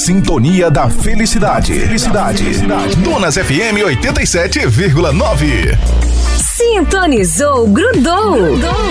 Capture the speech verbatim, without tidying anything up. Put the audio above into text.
sintonia da felicidade. Felicidade. Dunas F M oitenta e sete vírgula nove. Sintonizou, grudou. grudou.